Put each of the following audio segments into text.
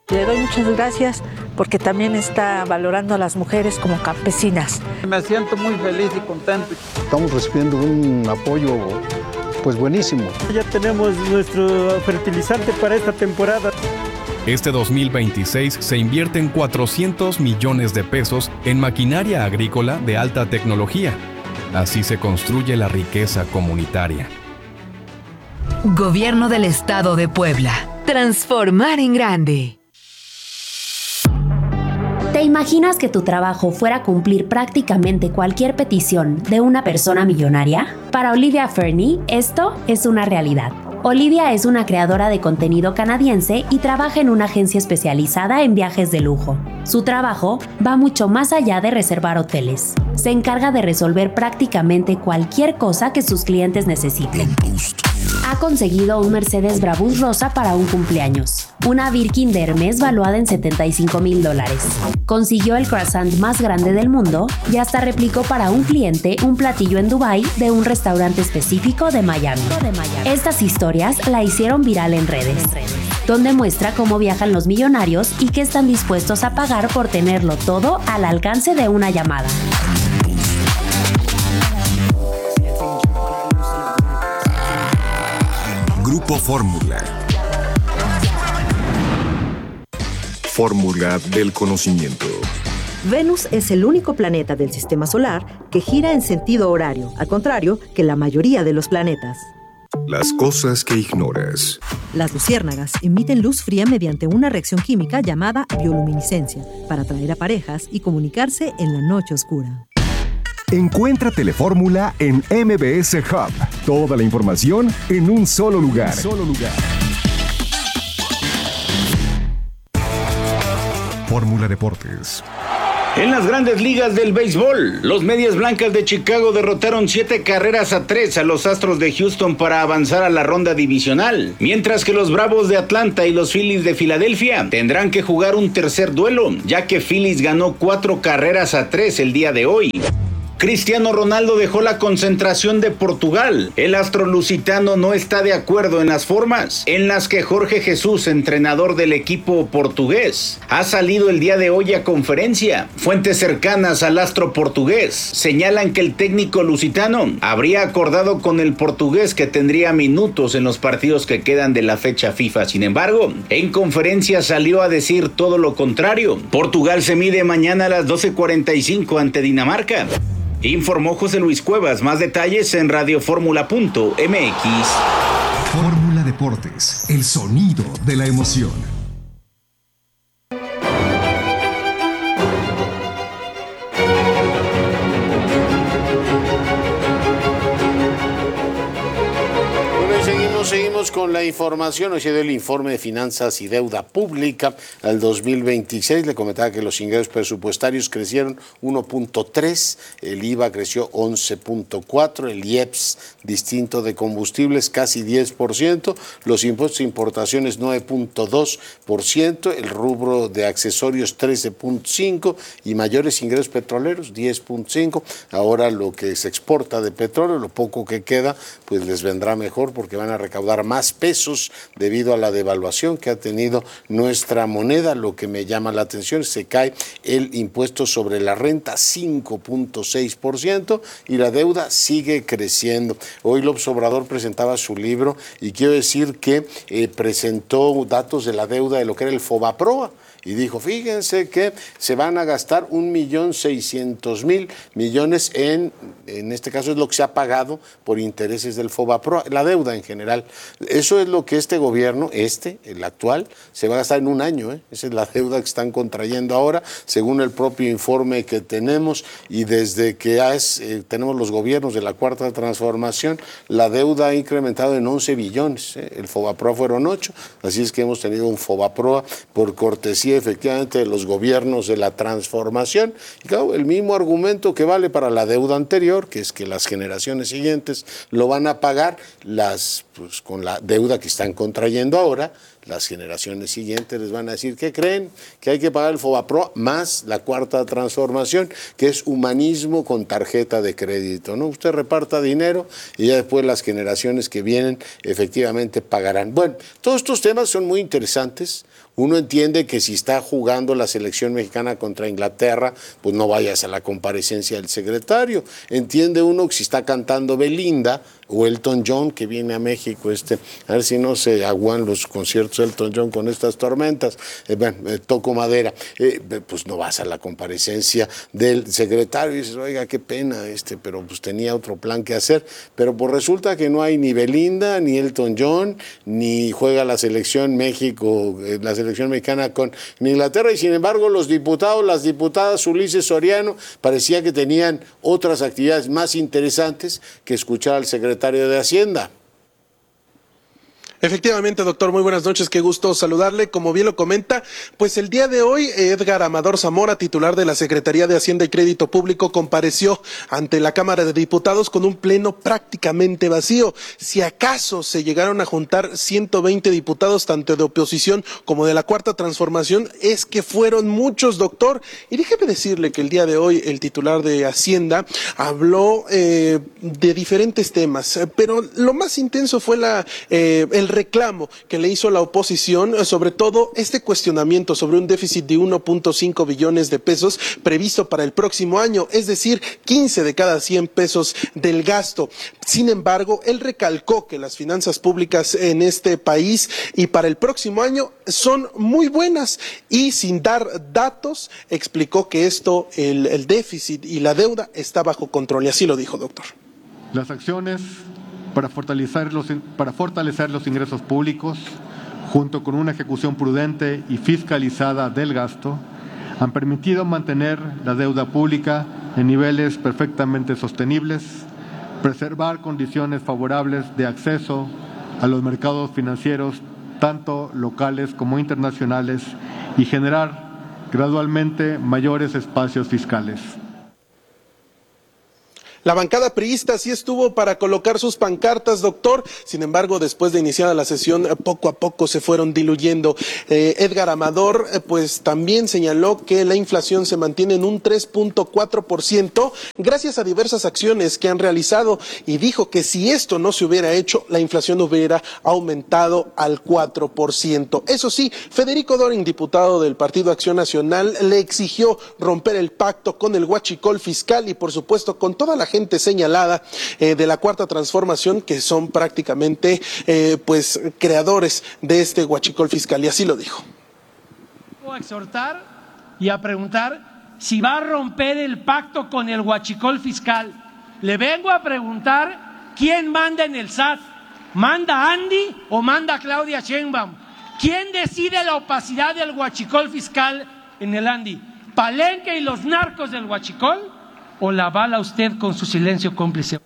Le doy muchas gracias porque también está valorando a las mujeres como campesinas. Me siento muy feliz y contento. Estamos recibiendo un apoyo pues buenísimo. Ya tenemos nuestro fertilizante para esta temporada. Este 2026 se invierten 400 millones de pesos en maquinaria agrícola de alta tecnología. Así se construye la riqueza comunitaria. Gobierno del Estado de Puebla. Transformar en grande. ¿Te imaginas que tu trabajo fuera cumplir prácticamente cualquier petición de una persona millonaria? Para Olivia Fernie, esto es una realidad. Olivia es una creadora de contenido canadiense y trabaja en una agencia especializada en viajes de lujo. Su trabajo va mucho más allá de reservar hoteles. Se encarga de resolver prácticamente cualquier cosa que sus clientes necesiten. Ha conseguido un Mercedes Brabus rosa para un cumpleaños, una Birkin de Hermes valuada en $75,000. Consiguió el croissant más grande del mundo y hasta replicó para un cliente un platillo en Dubái de un restaurante específico de Miami. Estas historias la hicieron viral en redes, donde muestra cómo viajan los millonarios y qué están dispuestos a pagar por tenerlo todo al alcance de una llamada. Grupo Fórmula. Fórmula del conocimiento. Venus es el único planeta del sistema solar que gira en sentido horario, al contrario que la mayoría de los planetas. Las cosas que ignoras. Las luciérnagas emiten luz fría mediante una reacción química llamada bioluminiscencia para atraer a parejas y comunicarse en la noche oscura. Encuentra Telefórmula en MBS Hub. Toda la información en un solo lugar. Fórmula Deportes. En las grandes ligas del béisbol, los Medias Blancas de Chicago derrotaron 7-3 a los Astros de Houston para avanzar a la ronda divisional, mientras que los Bravos de Atlanta y los Phillies de Filadelfia tendrán que jugar un tercer duelo, ya que Phillies ganó 4-3 el día de hoy. Cristiano Ronaldo dejó la concentración de Portugal. El astro lusitano no está de acuerdo en las formas en las que Jorge Jesús, entrenador del equipo portugués, ha salido el día de hoy a conferencia. Fuentes cercanas al astro portugués señalan que el técnico lusitano habría acordado con el portugués que tendría minutos en los partidos que quedan de la fecha FIFA. Sin embargo, en conferencia salió a decir todo lo contrario. Portugal se mide mañana a las 12:45 ante Dinamarca. Informó José Luis Cuevas. Más detalles en radioformula.mx. Fórmula Deportes, el sonido de la emoción. Seguimos con la información. Hoy se dio el informe de finanzas y deuda pública al 2026. Le comentaba que los ingresos presupuestarios crecieron 1.3, el IVA creció 11.4, el IEPS distinto de combustibles casi 10%, los impuestos de importaciones 9.2%, el rubro de accesorios 13.5% y mayores ingresos petroleros 10.5%. Ahora lo que se exporta de petróleo, lo poco que queda, pues les vendrá mejor porque van a recaudar más pesos debido a la devaluación que ha tenido nuestra moneda. Lo que me llama la atención es que se cae el impuesto sobre la renta 5.6% y la deuda sigue creciendo. Hoy López Obrador presentaba su libro y quiero decir que presentó datos de la deuda de lo que era el Fobaproa. Y dijo, fíjense que se van a gastar 1.600.000 millones en este caso es lo que se ha pagado por intereses del Fobaproa, la deuda en general. Eso es lo que este gobierno, el actual, se va a gastar en un año. Esa es la deuda que están contrayendo ahora, según el propio informe que tenemos. Y desde que tenemos los gobiernos de la Cuarta Transformación, la deuda ha incrementado en 11 billones. El Fobaproa fueron 8, así es que hemos tenido un Fobaproa por cortesía efectivamente de los gobiernos de la transformación. Y claro, el mismo argumento que vale para la deuda anterior, que es que las generaciones siguientes lo van a pagar con la deuda que están contrayendo ahora. Las generaciones siguientes les van a decir, ¿qué creen? Que hay que pagar el Fobaproa más la Cuarta Transformación, que es humanismo con tarjeta de crédito, ¿no? Usted reparta dinero y ya después las generaciones que vienen efectivamente pagarán. Bueno, todos estos temas son muy interesantes. Uno entiende que si está jugando la selección mexicana contra Inglaterra, pues no vayas a la comparecencia del secretario. Entiende uno que si está cantando Belinda o Elton John, que viene a México, a ver si no se aguan los conciertos de Elton John con estas tormentas, toco madera, pues no vas a la comparecencia del secretario y dices, oiga, qué pena, pero pues tenía otro plan que hacer, pero pues resulta que no hay ni Belinda, ni Elton John, ni juega la selección México, la selección mexicana con Inglaterra, y sin embargo los diputados, las diputadas Ulises Soriano, parecía que tenían otras actividades más interesantes que escuchar al secretario de Hacienda. Efectivamente, doctor, muy buenas noches, qué gusto saludarle. Como bien lo comenta, pues el día de hoy Edgar Amador Zamora, titular de la Secretaría de Hacienda y Crédito Público, compareció ante la Cámara de Diputados con un pleno prácticamente vacío. Si acaso se llegaron a juntar 120 diputados, tanto de oposición como de la Cuarta Transformación, es que fueron muchos, doctor. Y déjeme decirle que el día de hoy el titular de Hacienda habló de diferentes temas, pero lo más intenso fue el reclamo que le hizo la oposición, sobre todo este cuestionamiento sobre un déficit de 1.5 billones de pesos previsto para el próximo año, es decir, 15 de cada 100 pesos del gasto. Sin embargo, él recalcó que las finanzas públicas en este país y para el próximo año son muy buenas y sin dar datos explicó que el déficit y la deuda está bajo control, y así lo dijo, doctor. Las acciones para fortalecer los ingresos públicos, junto con una ejecución prudente y fiscalizada del gasto, han permitido mantener la deuda pública en niveles perfectamente sostenibles, preservar condiciones favorables de acceso a los mercados financieros, tanto locales como internacionales, y generar gradualmente mayores espacios fiscales. La bancada priista sí estuvo para colocar sus pancartas, doctor. Sin embargo, después de iniciada la sesión, poco a poco se fueron diluyendo. Edgar Amador, pues también señaló que la inflación se mantiene en un 3.4% gracias a diversas acciones que han realizado, y dijo que si esto no se hubiera hecho, la inflación hubiera aumentado al 4%. Eso sí, Federico Dorin, diputado del Partido Acción Nacional, le exigió romper el pacto con el huachicol fiscal y, por supuesto, con toda la gente señalada de la Cuarta Transformación, que son prácticamente pues creadores de este huachicol fiscal, y así lo dijo. Voy a exhortar y a preguntar si va a romper el pacto con el huachicol fiscal. Le vengo a preguntar quién manda en el SAT. ¿Manda Andy o manda Claudia Sheinbaum? ¿Quién decide la opacidad del huachicol fiscal en el Andy? ¿Palenque y los narcos del huachicol? ¿O la avala usted con su silencio cómplice?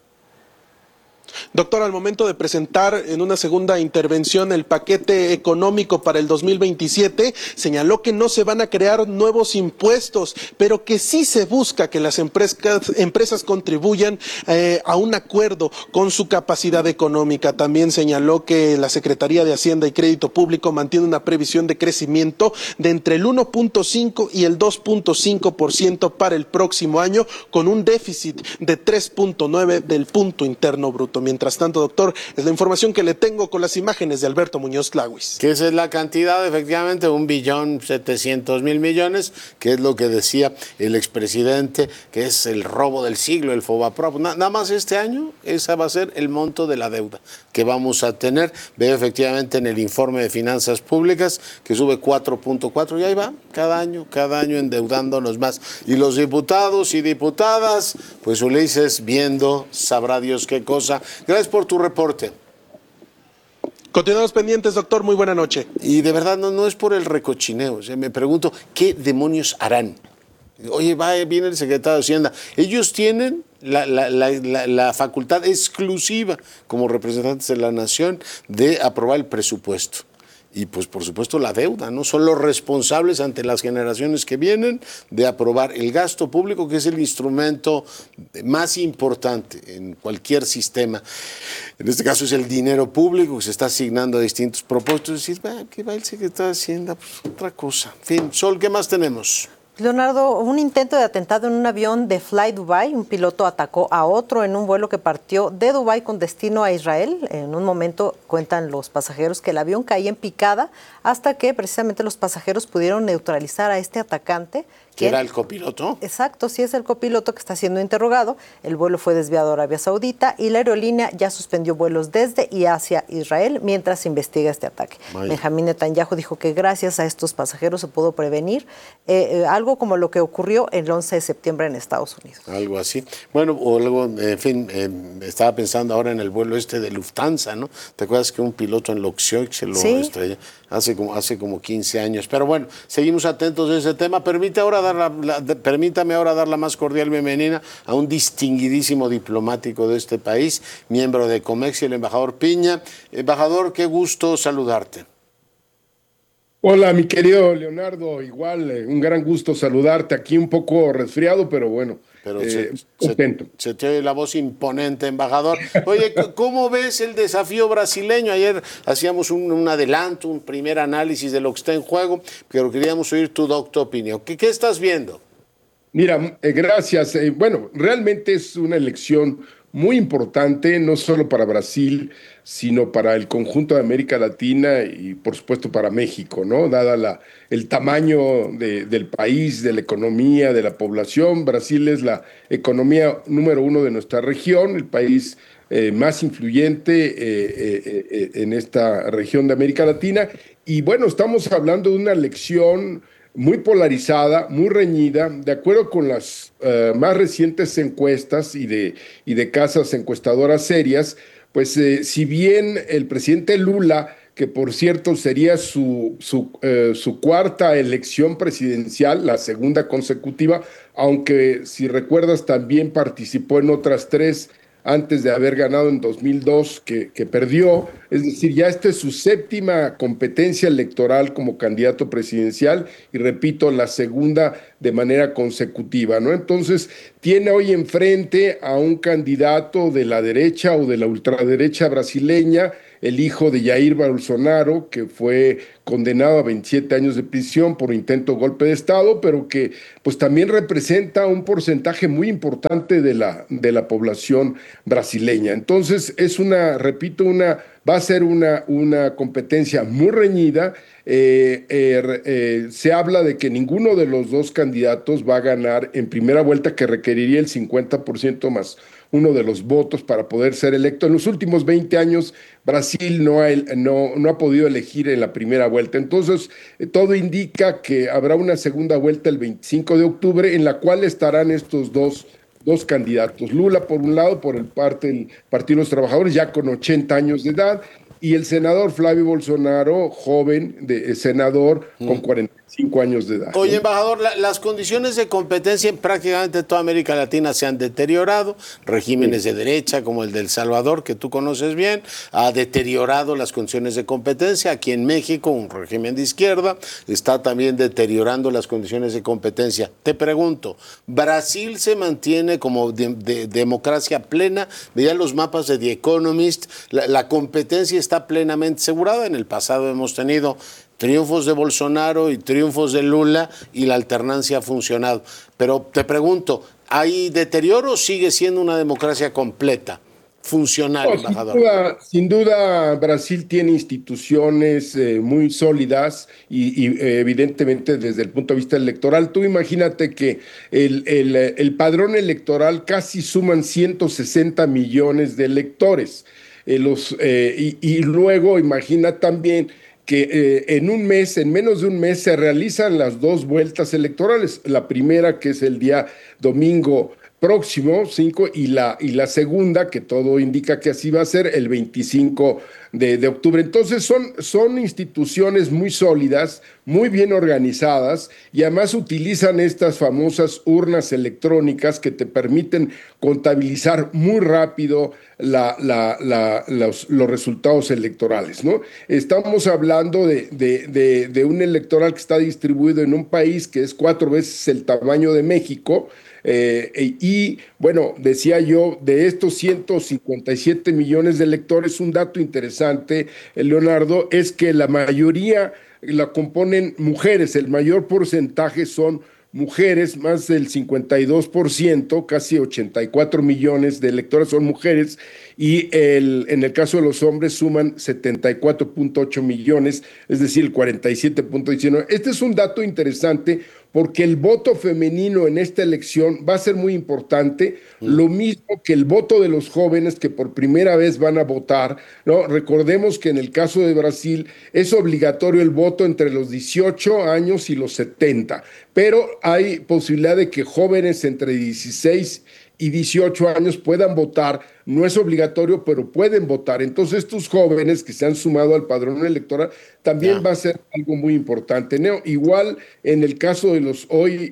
Doctor, al momento de presentar en una segunda intervención el paquete económico para el 2027, señaló que no se van a crear nuevos impuestos, pero que sí se busca que las empresas contribuyan a un acuerdo con su capacidad económica. También señaló que la Secretaría de Hacienda y Crédito Público mantiene una previsión de crecimiento de entre el 1.5 y el 2.5% para el próximo año, con un déficit de 3.9 del Producto Interno Bruto. Mientras tanto, doctor, es la información que le tengo con las imágenes de Alberto Muñoz Tlahuis. Que esa es la cantidad, efectivamente, 1.700.000.000.000, que es lo que decía el expresidente, que es el robo del siglo, el Fobaproa. Nada más este año, esa va a ser el monto de la deuda que vamos a tener. Veo efectivamente en el informe de finanzas públicas que sube 4.4, y ahí va, cada año endeudándonos más. Y los diputados y diputadas, pues Ulises viendo, sabrá Dios qué cosa. Gracias por tu reporte. Continuamos pendientes, doctor, muy buena noche. Y de verdad no es por el recochineo, me pregunto, ¿qué demonios harán? Oye, viene el secretario de Hacienda. Ellos tienen la facultad exclusiva como representantes de la nación de aprobar el presupuesto. Y pues por supuesto la deuda, ¿no? Son los responsables ante las generaciones que vienen de aprobar el gasto público, que es el instrumento más importante en cualquier sistema. En este caso es el dinero público que se está asignando a distintos propósitos. Es decir, ¿qué va el secretario de Hacienda? Pues otra cosa. En fin, Sol, ¿qué más tenemos? Leonardo, un intento de atentado en un avión de Fly Dubai. Un piloto atacó a otro en un vuelo que partió de Dubái con destino a Israel. En un momento cuentan los pasajeros que el avión caía en picada hasta que precisamente los pasajeros pudieron neutralizar a este atacante. ¿Que era el copiloto? Exacto, sí es el copiloto que está siendo interrogado. El vuelo fue desviado a Arabia Saudita y la aerolínea ya suspendió vuelos desde y hacia Israel mientras se investiga este ataque. Benjamín Netanyahu dijo que gracias a estos pasajeros se pudo prevenir algo como lo que ocurrió el 11 de septiembre en Estados Unidos. Algo así. Bueno, o algo, en fin, estaba pensando ahora en el vuelo de Lufthansa, ¿no? ¿Te acuerdas que un piloto enloqueció y se lo estrelló hace como 15 años? Pero bueno, seguimos atentos a ese tema. Permítame ahora dar la más cordial bienvenida a un distinguidísimo diplomático de este país, miembro de Comex, el embajador Piña. Embajador, qué gusto saludarte. Hola, mi querido Leonardo, igual, un gran gusto saludarte, aquí un poco resfriado, pero bueno, contento. Se te oye la voz imponente, embajador. Oye, ¿cómo ves el desafío brasileño? Ayer hacíamos un adelanto, un primer análisis de lo que está en juego, pero queríamos oír tu doctor opinión. ¿Qué estás viendo? Mira, gracias. Bueno, realmente es una elección muy importante, no solo para Brasil, sino para el conjunto de América Latina y, por supuesto, para México, ¿no? Dada el tamaño del país, de la economía, de la población. Brasil es la economía número 1 de nuestra región, el país más influyente en esta región de América Latina. Y, bueno, estamos hablando de una elección muy polarizada, muy reñida, de acuerdo con las más recientes encuestas y de casas encuestadoras serias, pues si bien el presidente Lula, que por cierto sería su cuarta elección presidencial, la segunda consecutiva, aunque si recuerdas también participó en otras 3 antes de haber ganado en 2002, que perdió, es decir, ya esta es su 7ª competencia electoral como candidato presidencial y repito, la segunda de manera consecutiva, ¿no? Entonces, tiene hoy enfrente a un candidato de la derecha o de la ultraderecha brasileña, el hijo de Jair Bolsonaro, que fue condenado a 27 años de prisión por intento de golpe de Estado, pero que pues también representa un porcentaje muy importante de la población brasileña. Entonces es va a ser una competencia muy reñida. Se habla de que ninguno de los dos candidatos va a ganar en primera vuelta, que requeriría el 50% más uno de los votos para poder ser electo. En los últimos 20 años, Brasil no ha podido elegir en la primera vuelta. Entonces, todo indica que habrá una segunda vuelta el 25 de octubre, en la cual estarán estos dos candidatos. Lula, por un lado, por el Partido de los Trabajadores, ya con 80 años de edad, y el senador Flavio Bolsonaro, joven senador con 45 años de edad. Oye, embajador, las condiciones de competencia en prácticamente toda América Latina se han deteriorado. Regímenes de derecha, como el de El Salvador, que tú conoces bien, ha deteriorado las condiciones de competencia. Aquí en México, un régimen de izquierda, está también deteriorando las condiciones de competencia. Te pregunto, ¿Brasil se mantiene como de democracia plena? Veía los mapas de The Economist, la competencia está plenamente asegurada. En el pasado hemos tenido triunfos de Bolsonaro y triunfos de Lula y la alternancia ha funcionado. Pero te pregunto, ¿hay deterioro o sigue siendo una democracia completa, funcional, embajador? Sin duda, Brasil tiene instituciones muy sólidas y evidentemente desde el punto de vista electoral. Tú imagínate que el padrón electoral casi suman 160 millones de electores. Y luego imagina también que en menos de un mes se realizan las 2 vueltas electorales, la primera que es el día domingo próximo, 5, y la segunda, que todo indica que así va a ser, el 25 de octubre. Entonces son instituciones muy sólidas, muy bien organizadas, y además utilizan estas famosas urnas electrónicas que te permiten contabilizar muy rápido los resultados electorales, ¿no? Estamos hablando de un electoral que está distribuido en un país que es 4 veces el tamaño de México. Y bueno, decía yo, de estos 157 millones de electores, un dato interesante, Leonardo, es que la mayoría la componen mujeres, el mayor porcentaje son mujeres, más del 52%, casi 84 millones de electoras son mujeres, y en el caso de los hombres suman 74.8 millones, es decir, el 47.19. Este es un dato interesante porque el voto femenino en esta elección va a ser muy importante, lo mismo que el voto de los jóvenes que por primera vez van a votar, ¿no? Recordemos que en el caso de Brasil es obligatorio el voto entre los 18 años y los 70, pero hay posibilidad de que jóvenes entre 16 y 18 años puedan votar. No es obligatorio, pero pueden votar. Entonces, estos jóvenes que se han sumado al padrón electoral también va a ser algo muy importante, ¿no? Igual en el caso de los hoy,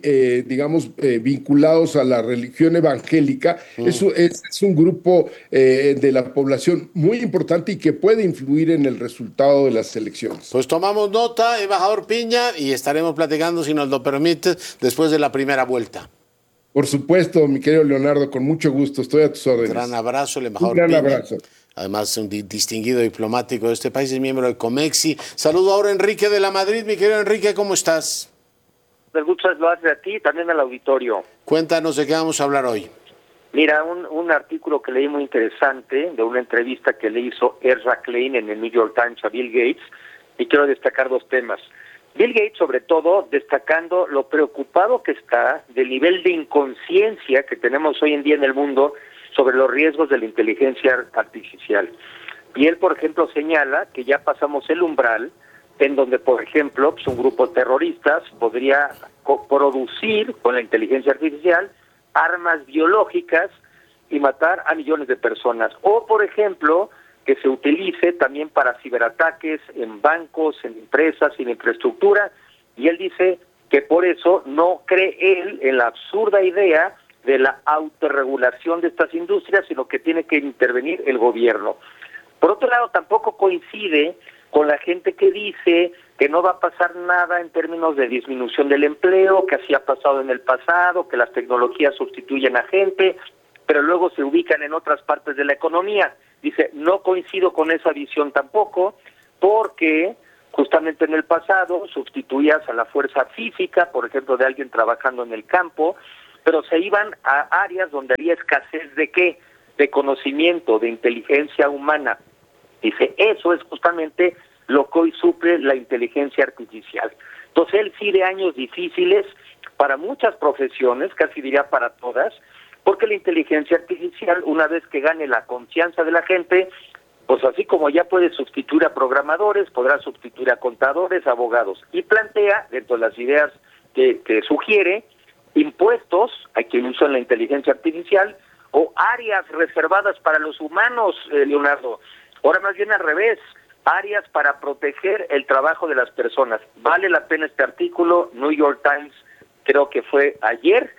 vinculados a la religión evangélica, es un grupo de la población muy importante y que puede influir en el resultado de las elecciones. Pues tomamos nota, embajador Piña, y estaremos platicando, si nos lo permite, después de la primera vuelta. Por supuesto, mi querido Leonardo, con mucho gusto, estoy a tus órdenes. Gran abrazo, el embajador Piña. Un gran abrazo. Además, un distinguido diplomático de este país, es miembro de Comexi. Saludo ahora a Enrique de la Madrid. Mi querido Enrique, ¿cómo estás? El gusto es lo hace a ti y también al auditorio. Cuéntanos de qué vamos a hablar hoy. Mira, un artículo que leí muy interesante de una entrevista que le hizo Ezra Klein en el New York Times a Bill Gates, y quiero destacar dos temas. Bill Gates, sobre todo, destacando lo preocupado que está del nivel de inconsciencia que tenemos hoy en día en el mundo sobre los riesgos de la inteligencia artificial. Y él, por ejemplo, señala que ya pasamos el umbral en donde, por ejemplo, pues un grupo de terroristas podría producir con la inteligencia artificial armas biológicas y matar a millones de personas. O, por ejemplo, que se utilice también para ciberataques en bancos, en empresas, en infraestructura, y él dice que por eso no cree él en la absurda idea de la autorregulación de estas industrias, sino que tiene que intervenir el gobierno. Por otro lado, tampoco coincide con la gente que dice que no va a pasar nada en términos de disminución del empleo, que así ha pasado en el pasado, que las tecnologías sustituyen a gente, pero luego se ubican en otras partes de la economía. Dice, no coincido con esa visión tampoco, porque justamente en el pasado sustituías a la fuerza física, por ejemplo, de alguien trabajando en el campo, pero se iban a áreas donde había escasez ¿de qué? De conocimiento, de inteligencia humana. Dice, eso es justamente lo que hoy suple la inteligencia artificial. Entonces él sí de años difíciles para muchas profesiones, casi diría para todas, porque la inteligencia artificial, una vez que gane la confianza de la gente, pues así como ya puede sustituir a programadores, podrá sustituir a contadores, abogados, y plantea, dentro de las ideas que sugiere, impuestos a quien usa la inteligencia artificial o áreas reservadas para los humanos, Leonardo. Ahora más bien al revés, áreas para proteger el trabajo de las personas. Vale la pena este artículo, New York Times, creo que fue ayer,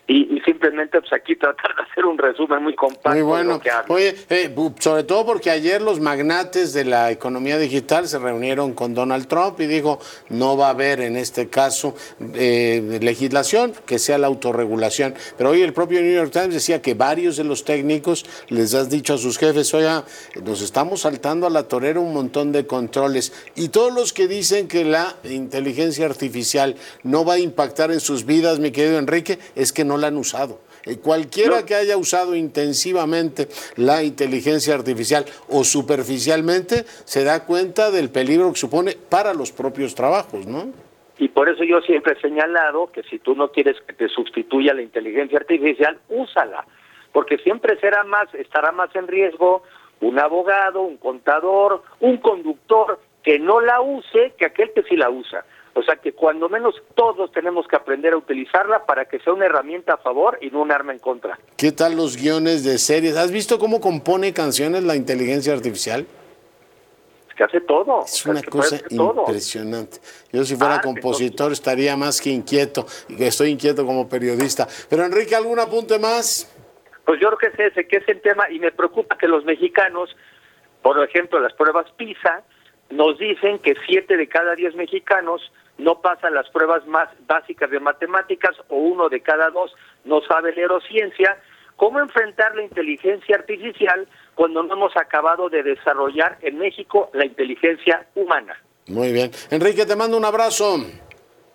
y simplemente pues aquí tratar de hacer un resumen muy compacto. Muy bueno. De lo que habla. Oye, sobre todo porque ayer los magnates de la economía digital se reunieron con Donald Trump y dijo, no va a haber en este caso legislación que sea la autorregulación. Pero hoy el propio New York Times decía que varios de los técnicos les has dicho a sus jefes, oiga, nos estamos saltando a la torera un montón de controles. Y todos los que dicen que la inteligencia artificial no va a impactar en sus vidas, mi querido Enrique, es que no la han usado. Cualquiera que haya usado intensivamente la inteligencia artificial o superficialmente se da cuenta del peligro que supone para los propios trabajos, ¿no? Y por eso yo siempre he señalado que si tú no quieres que te sustituya la inteligencia artificial, úsala, porque siempre estará más en riesgo un abogado, un contador, un conductor que no la use que aquel que sí la usa. O sea que cuando menos todos tenemos que aprender a utilizarla para que sea una herramienta a favor y no un arma en contra. ¿Qué tal los guiones de series? ¿Has visto cómo compone canciones la inteligencia artificial? Es que hace todo. Es una cosa impresionante. Yo si fuera compositor estaría más que inquieto. Estoy inquieto como periodista. Pero Enrique, ¿algún apunte más? Pues yo creo que es el tema y me preocupa que los mexicanos, por ejemplo, las pruebas PISA, nos dicen que 7 de cada 10 mexicanos no pasan las pruebas más básicas de matemáticas o 1 de cada 2 no sabe leer o ciencia. ¿Cómo enfrentar la inteligencia artificial cuando no hemos acabado de desarrollar en México la inteligencia humana? Muy bien. Enrique, te mando un abrazo.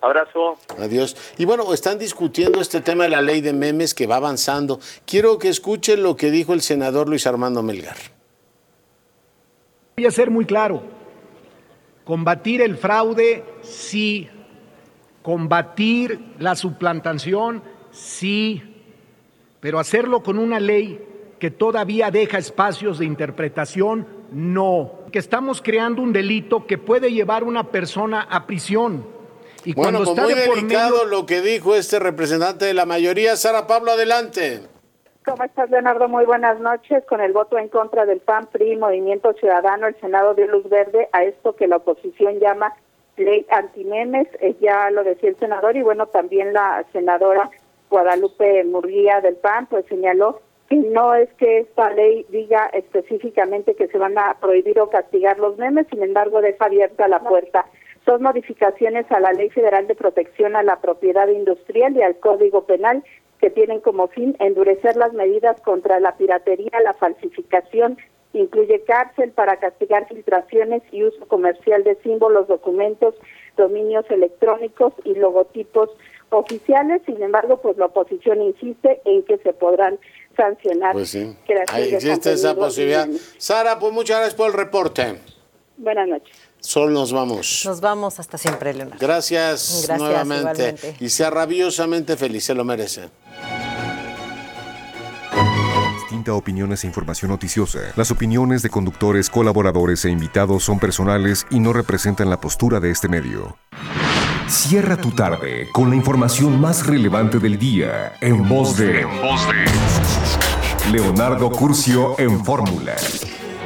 Abrazo. Adiós. Y bueno, están discutiendo este tema de la ley de memes que va avanzando. Quiero que escuchen lo que dijo el senador Luis Armando Melgar. Voy a ser muy claro. Combatir el fraude, sí. Combatir la suplantación, sí. Pero hacerlo con una ley que todavía deja espacios de interpretación, no. Que estamos creando un delito que puede llevar a una persona a prisión. Y bueno, cuando está muy de por delicado medio... lo que dijo este representante de la mayoría. Sara Pablo, adelante. ¿Cómo estás, Leonardo? Muy buenas noches. Con el voto en contra del PAN, PRI, Movimiento Ciudadano, el Senado dio luz verde a esto que la oposición llama ley antimemes. Ya lo decía el senador, y bueno, también la senadora Guadalupe Murguía del PAN, pues señaló que no es que esta ley diga específicamente que se van a prohibir o castigar los memes, sin embargo deja abierta la puerta. Son modificaciones a la Ley Federal de Protección a la Propiedad Industrial y al Código Penal que tienen como fin endurecer las medidas contra la piratería, la falsificación, incluye cárcel para castigar filtraciones y uso comercial de símbolos, documentos, dominios electrónicos y logotipos oficiales. Sin embargo, pues la oposición insiste en que se podrán sancionar. Pues sí, ahí existe esa posibilidad. Sara, pues muchas gracias por el reporte. Buenas noches. Sol, nos vamos. Nos vamos hasta siempre, Leonardo. Gracias nuevamente. Igualmente. Y sea rabiosamente feliz, se lo merece. Distinta opiniones e información noticiosa. Las opiniones de conductores, colaboradores e invitados son personales y no representan la postura de este medio. Cierra tu tarde con la información más relevante del día en voz de Leonardo Curcio en Fórmula.